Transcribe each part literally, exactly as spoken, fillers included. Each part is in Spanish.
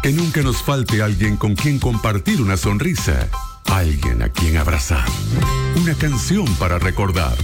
Que nunca nos falte alguien con quien compartir una sonrisa, alguien a quien abrazar, una canción para recordar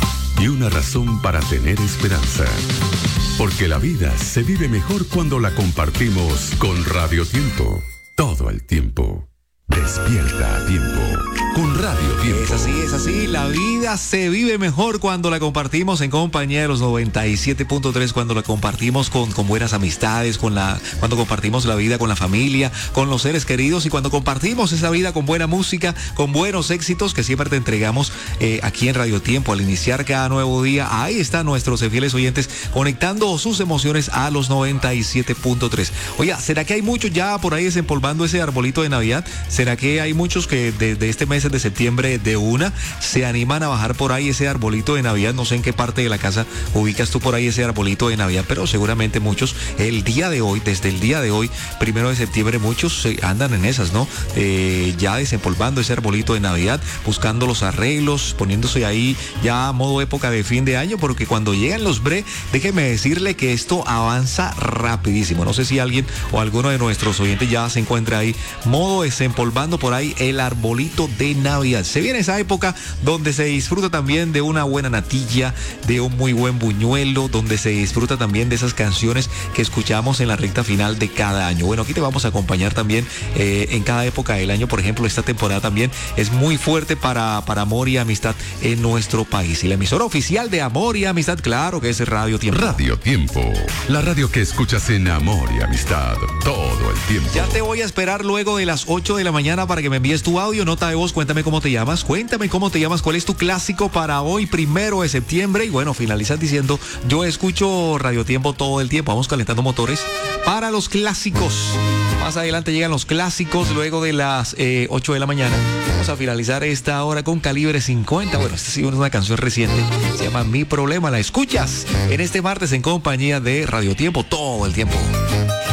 y una razón para tener esperanza. Porque la vida se vive mejor cuando la compartimos con Radio Tiempo. Todo el tiempo. Despierta a tiempo con Radio Tiempo. Es así, es así. La vida se vive mejor cuando la compartimos en compañía de los noventa y siete punto tres, cuando la compartimos con, con buenas amistades, con la, cuando compartimos la vida con la familia, con los seres queridos y cuando compartimos esa vida con buena música, con buenos éxitos que siempre te entregamos eh, aquí en Radio Tiempo al iniciar cada nuevo día. Ahí están nuestros fieles oyentes conectando sus emociones a los noventa y siete punto tres. Oiga, ¿será que hay muchos ya por ahí desempolvando ese arbolito de Navidad? ¿Será que hay muchos que desde este mes de septiembre de una se animan a bajar por ahí ese arbolito de Navidad? No sé en qué parte de la casa ubicas tú por ahí ese arbolito de Navidad, pero seguramente muchos el día de hoy, desde el día de hoy, primero de septiembre, muchos eh, andan en esas, ¿no? Eh, ya desempolvando ese arbolito de Navidad, buscando los arreglos, poniéndose ahí ya a modo época de fin de año, porque cuando llegan los bre, déjeme decirle que esto avanza rapidísimo. No sé si alguien o alguno de nuestros oyentes ya se encuentra ahí, modo desempolvando por ahí el arbolito de Navidad. Se viene esa época donde se disfruta también de una buena natilla, de un muy buen buñuelo, donde se disfruta también de esas canciones que escuchamos en la recta final de cada año. Bueno, aquí te vamos a acompañar también eh, en cada época del año. Por ejemplo, esta temporada también es muy fuerte para, para amor y amistad en nuestro país. Y la emisora oficial de Amor y Amistad, claro que es Radio Tiempo. Radio Tiempo, la radio que escuchas en amor y amistad todo el tiempo. Ya te voy a esperar luego de las ocho de la mañana para que me envíes tu audio, nota de voz. Cuéntame cómo te llamas, cuéntame cómo te llamas, cuál es tu clásico para hoy, primero de septiembre. Y bueno, finalizas diciendo, yo escucho Radio Tiempo todo el tiempo. Vamos calentando motores para los clásicos. Más adelante llegan los clásicos luego de las eh, ocho de la mañana. Vamos a finalizar esta hora con Calibre cincuenta. Bueno, esta sí es una canción reciente, se llama Mi Problema. La escuchas en este martes en compañía de Radio Tiempo todo el tiempo.